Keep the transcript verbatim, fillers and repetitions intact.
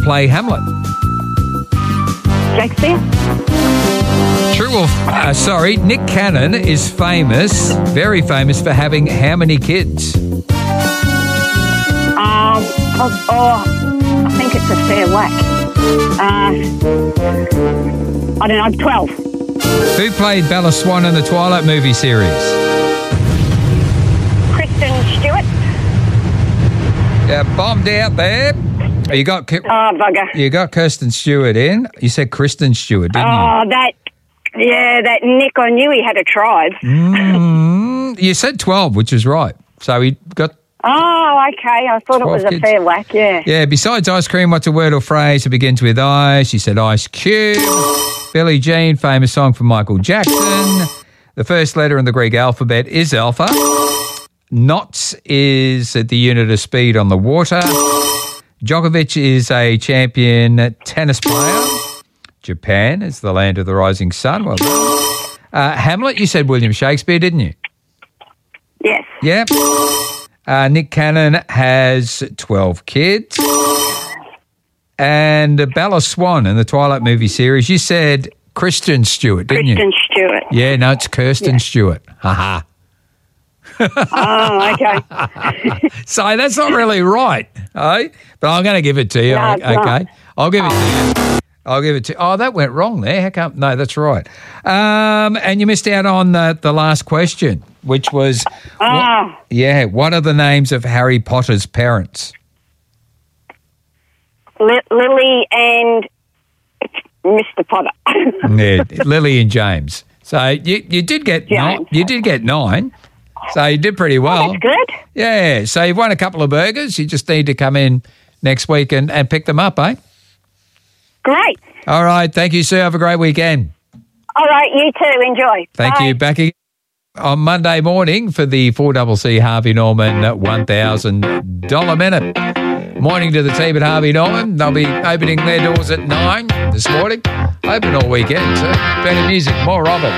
play Hamlet? Shakespeare? True or... Uh, sorry, Nick Cannon is famous, very famous, for having how many kids? Um, oh, oh, I think it's a fair whack. Uh, I don't know, twelve. Who played Bella Swan in the Twilight movie series? Kristen Stewart? Yeah, bombed out there. You got Ki- Oh, bugger. you got Kirsten Stewart in. You said Kristen Stewart, didn't Oh, that, yeah, that Nick, I knew he had a tribe. you? Mm, you said twelve, which is right. So he got... Oh, okay. I thought it was a kids. fair whack, yeah. Yeah, besides ice cream, what's a word or phrase that begins with I? She said Ice Cube. Billie Jean, famous song from Michael Jackson. The first letter in the Greek alphabet is alpha. Knots is the unit of speed on the water. Djokovic is a champion tennis player. Japan is the land of the rising sun. Well done. Uh, Hamlet, you said William Shakespeare, didn't you? Yes. Yep. Uh, Nick Cannon has twelve kids. And Bella Swan in the Twilight movie series, you said Kristen Stewart, didn't Kristen you? Stewart. Yeah, no, it's Kirsten Yeah. Stewart. Ha ha. Oh, okay. So that's not really right, eh? But I'm going to give it to you, No, it's okay? not. I'll give it to you. I'll give it to you. Oh, that went wrong there. How come? No, that's right. Um, and you missed out on the, the last question, which was, Oh. what, yeah, what are the names of Harry Potter's parents? Li- Lily and Mister Potter. Yeah, Lily and James. So you you did get nine, James. you did get nine. So you did pretty well. That's good. Yeah. So you've won a couple of burgers. You just need to come in next week and, and pick them up, eh? Great. All right. Thank you, sir. Have a great weekend. All right, you too. Enjoy. Thank Bye. you. Back again on Monday morning for the four C C Harvey Norman one thousand dollars minute. Morning to the team at Harvey Norman. They'll be opening their doors at nine this morning. Open all weekend, so better music, more of it.